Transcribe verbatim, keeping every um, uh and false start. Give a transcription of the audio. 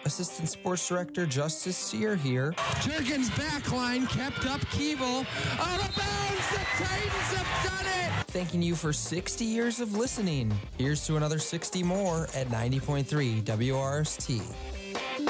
Assistant Sports Director Justice Sear here. Jurgens backline kept up Keeble. Out of bounds, the Titans have done it! Thanking you for sixty years of listening. Here's to another sixty more at ninety point three W R S T.